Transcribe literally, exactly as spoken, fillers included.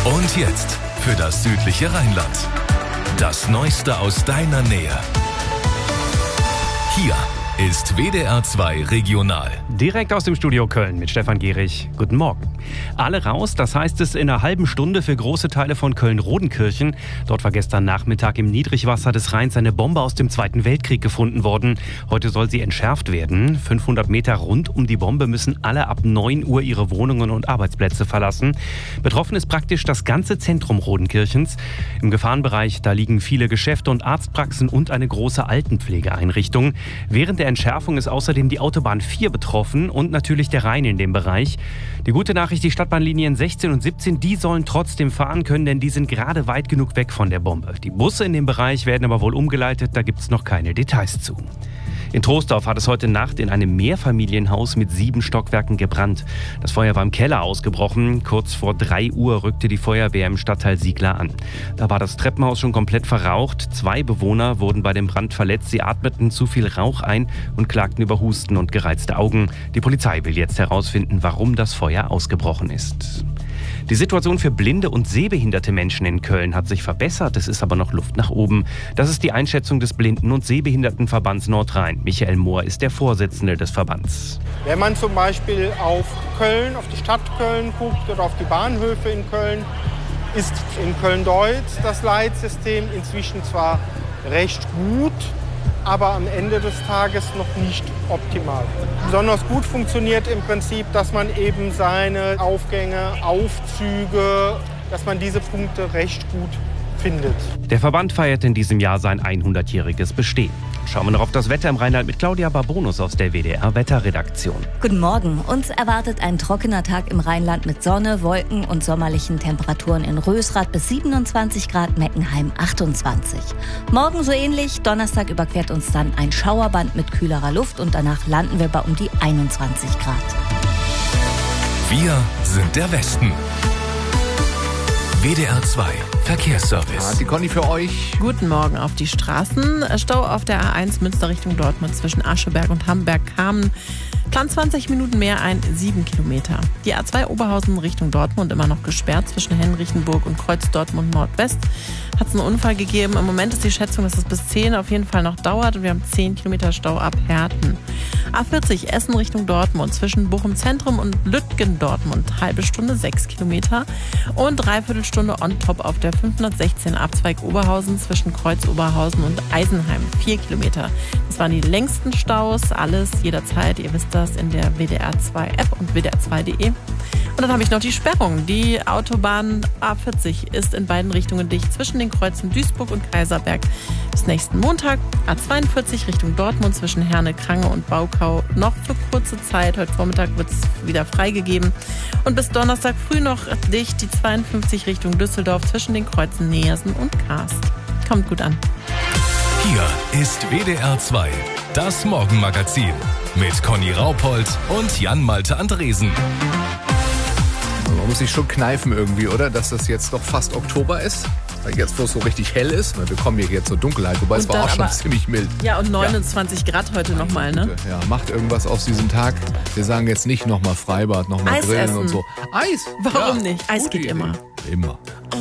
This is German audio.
Und jetzt für das südliche Rheinland. Das Neueste aus deiner Nähe. Hier ist W D R zwei Regional. Direkt aus dem Studio Köln mit Stefan Gehrig. Guten Morgen. Alle raus, das heißt es in einer halben Stunde für große Teile von Köln-Rodenkirchen. Dort war gestern Nachmittag im Niedrigwasser des Rheins eine Bombe aus dem Zweiten Weltkrieg gefunden worden. Heute soll sie entschärft werden. fünfhundert Meter rund um die Bombe müssen alle ab neun Uhr ihre Wohnungen und Arbeitsplätze verlassen. Betroffen ist praktisch das ganze Zentrum Rodenkirchens. Im Gefahrenbereich, da liegen viele Geschäfte und Arztpraxen und eine große Altenpflegeeinrichtung. Während der Entschärfung ist außerdem die Autobahn vier betroffen und natürlich der Rhein in dem Bereich. Die gute Nachricht, die Stadtbahnlinien sechzehn und siebzehn, die sollen trotzdem fahren können, denn die sind gerade weit genug weg von der Bombe. Die Busse in dem Bereich werden aber wohl umgeleitet, da gibt es noch keine Details zu. In Troisdorf hat es heute Nacht in einem Mehrfamilienhaus mit sieben Stockwerken gebrannt. Das Feuer war im Keller ausgebrochen. Kurz vor drei Uhr rückte die Feuerwehr im Stadtteil Siegler an. Da war das Treppenhaus schon komplett verraucht. Zwei Bewohner wurden bei dem Brand verletzt. Sie atmeten zu viel Rauch ein und klagten über Husten und gereizte Augen. Die Polizei will jetzt herausfinden, warum das Feuer ausgebrochen ist. Die Situation für blinde und sehbehinderte Menschen in Köln hat sich verbessert, es ist aber noch Luft nach oben. Das ist die Einschätzung des Blinden- und Sehbehindertenverbands Nordrhein. Michael Mohr ist der Vorsitzende des Verbands. Wenn man zum Beispiel auf Köln, auf die Stadt Köln guckt oder auf die Bahnhöfe in Köln, ist in Köln-Deutz das Leitsystem inzwischen zwar recht gut, aber am Ende des Tages noch nicht optimal. Besonders gut funktioniert im Prinzip, dass man eben seine Aufgänge, Aufzüge, dass man diese Punkte recht gut findet. Der Verband feiert in diesem Jahr sein hundertjähriges Bestehen. Schauen wir noch auf das Wetter im Rheinland mit Claudia Barbonus aus der W D R-Wetterredaktion. Guten Morgen. Uns erwartet ein trockener Tag im Rheinland mit Sonne, Wolken und sommerlichen Temperaturen in Rösrath bis siebenundzwanzig Grad, Meckenheim achtundzwanzig. Morgen so ähnlich. Donnerstag überquert uns dann ein Schauerband mit kühlerer Luft und danach landen wir bei um die einundzwanzig Grad. Wir sind der Westen. W D R zwei Verkehrsservice. Ja, die Conny für euch. Guten Morgen auf die Straßen. Stau auf der A eins Münster Richtung Dortmund zwischen Ascheberg und Hamburg-Kamen. Plan zwanzig Minuten mehr ein, sieben Kilometer. Die A zwei Oberhausen Richtung Dortmund immer noch gesperrt zwischen Henrichenburg und Kreuz Dortmund Nordwest. Hat es einen Unfall gegeben. Im Moment ist die Schätzung, dass es bis zehn auf jeden Fall noch dauert. Und wir haben zehn Kilometer Stau ab Herten. A vierzig Essen Richtung Dortmund zwischen Bochum Zentrum und Lütgen Dortmund. Halbe Stunde, sechs Kilometer. Und dreiviertel Stunde on top auf der fünfhundertsechzehn Abzweig Oberhausen zwischen Kreuz Oberhausen und Eisenheim. Vier Kilometer. Das waren die längsten Staus. Alles jederzeit. Ihr wisst das in der W D R zwei App und W D R zwei Punkt de. Und dann habe ich noch die Sperrung. Die Autobahn A vierzig ist in beiden Richtungen dicht zwischen den Kreuzen Duisburg und Kaiserberg bis nächsten Montag. A zweiundvierzig Richtung Dortmund zwischen Herne, Krange und Baukau noch für kurze Zeit. Heute Vormittag wird es wieder freigegeben. Und bis Donnerstag früh noch dicht die zweiundfünfzig Richtung Düsseldorf zwischen den Kreuzen Neersen und Karst. Kommt gut an. Hier ist W D R zwei, das Morgenmagazin mit Conny Raupold und Jan-Malte Andresen. Man muss sich schon kneifen irgendwie, oder? Dass das jetzt doch fast Oktober ist. Weil jetzt, wo es so richtig hell ist, weil wir kommen hier jetzt zur Dunkelheit, wobei es war auch schon ziemlich mild. Ja, und neunundzwanzig ja. Grad heute nochmal, ne? Ja, macht irgendwas aus diesem Tag. Wir sagen jetzt nicht nochmal Freibad, nochmal Grillen essen. und so. Eis? Warum ja, nicht? Eis geht Idee. immer. Immer.